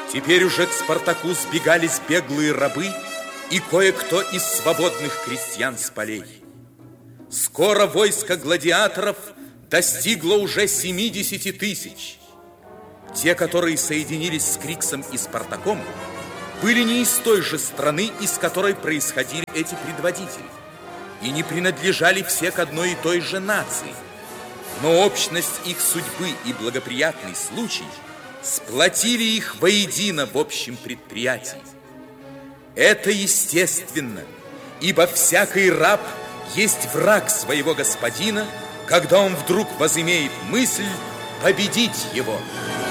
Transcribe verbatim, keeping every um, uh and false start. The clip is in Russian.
Теперь уже к Спартаку сбегались беглые рабы и кое-кто из свободных крестьян с полей. Скоро войско гладиаторов достигло уже семидесяти тысяч. Те, которые соединились с Криксом и Спартаком, были не из той же страны, из которой происходили эти предводители, и не принадлежали все к одной и той же нации. Но общность их судьбы и благоприятный случай сплотили их воедино в общем предприятии. Это естественно, ибо всякий раб есть враг своего господина, когда он вдруг возымеет мысль победить его.